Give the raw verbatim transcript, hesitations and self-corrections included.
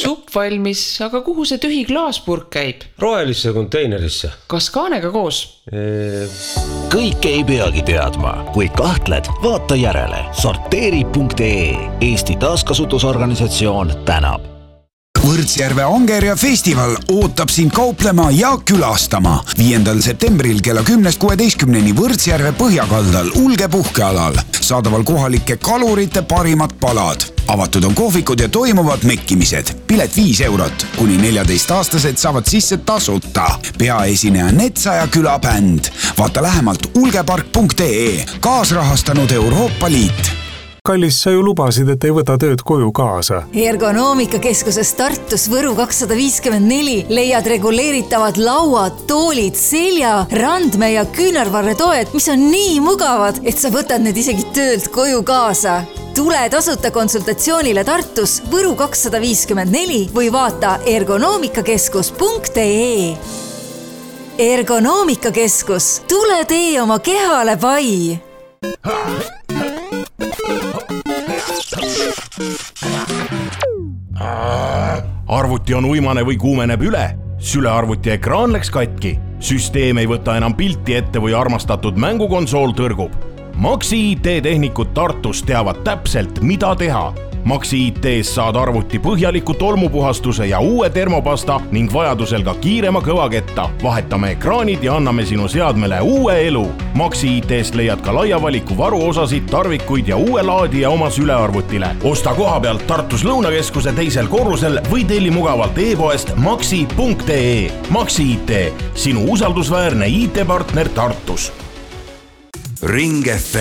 Supp valmis, aga kuhu see tühi klaaspurk käib? Rohelisse konteinerisse. Kas kaanega koos? Eee... Kõike ei peagi teadma. Kui kahtled, vaata järele. sorteeri punkt ee Eesti taaskasutusorganisatsioon tänab. Võrtsjärve Angerja festival ootab sind kauplema ja külastama. viiendal septembril kella kümnest kuueteistkümneni Võrtsjärve põhjakaldal Ulge puhkealal. Saadaval kohalike kalurite parimad palad. Avatud on kohvikud ja toimuvad mekkimised. Pilet viis eurot. Kuni neljateist aastased saavad sisse tasuta. Peaesineja Netsa ja külabänd. Vaata lähemalt ulgepark punkt ee. Kaasrahastanud Euroopa Liit. Kallis, sa ju lubasid, et ei võta tööd koju kaasa. Ergonoomikakeskuses Tartus Võru kakssada viiskümmend neli leiad reguleeritavad lauad, toolid, selja, randme ja küünarvarretoed, mis on nii mugavad, et sa võtad need isegi töölt koju kaasa. Tule tasuta konsultatsioonile Tartus Võru kakssada viiskümmend neli või vaata ergonoomikakeskus punkt ee. Ergonoomikakeskus. Tule tee oma kehale pai. Arvuti on uimane või kuumeneb üle. Sülearvuti ekraan läks katki. Süsteem ei võta enam pilti ette või armastatud mängukonsool tõrgub. Maxi I T tehnikud Tartus teavad täpselt, mida teha. Maxi I T-s saad arvuti põhjaliku tolmupuhastuse ja uue termopasta ning vajadusel ka kiirema kõvaketta. Vahetame ekraanid ja anname sinu seadmele uue elu. Maxi I T-st leiad ka laia valiku varuosasid, tarvikuid ja uue laadija oma sülearvutile. Osta koha pealt Tartus Lõunakeskuse teisel korrusel või telli mugavalt e-poest maxi punkt ee. Maxi I T, sinu usaldusväärne I T-partner Tartus. Ring F